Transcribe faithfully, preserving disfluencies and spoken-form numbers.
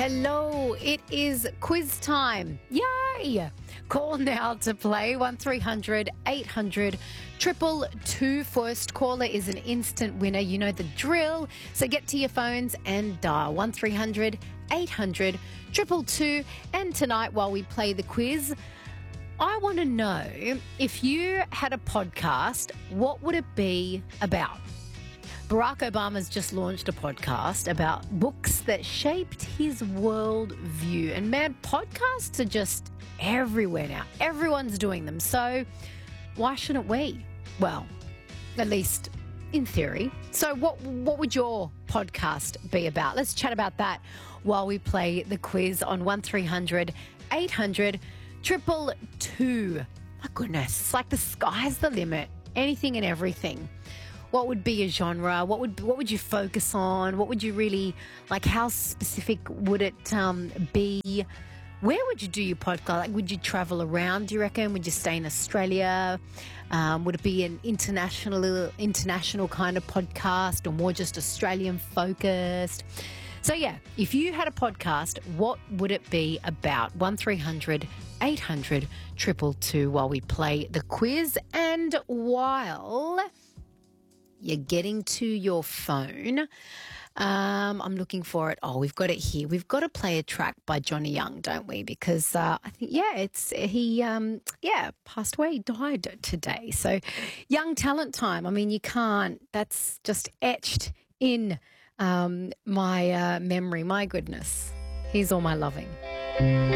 Hello, it is quiz time. Yay! Call now to play one three hundred eight hundred two two. First caller is an instant winner. You know the drill. So get to your phones and dial one three hundred eight hundred two two. And tonight, while we play the quiz, I want to know, if you had a podcast, what would it be about? Barack Obama's just launched a podcast about books that shaped his world view. And man, podcasts are just everywhere now. Everyone's doing them. So why shouldn't we? Well, at least in theory. So what what would your podcast be about? Let's chat about that while we play the quiz on one three hundred eight hundred two two. My goodness, it's like the sky's the limit. Anything and everything. What would be a genre? What would what would you focus on? What would you really, like, how specific would it um, be? Where would you do your podcast? Like, would you travel around, do you reckon? Would you stay in Australia? Um, would it be an international international kind of podcast, or more just Australian focused? So yeah, if you had a podcast, what would it be about? one three hundred eight hundred two two while we play the quiz. And while you're getting to your phone, um, I'm looking for it. Oh, we've got it here. We've got to play a track by Johnny Young, don't we? Because uh, I think, yeah, it's he, um, yeah, passed away, died today. So young talent time. I mean, you can't, that's just etched in um, my uh, memory. My goodness, he's all my loving.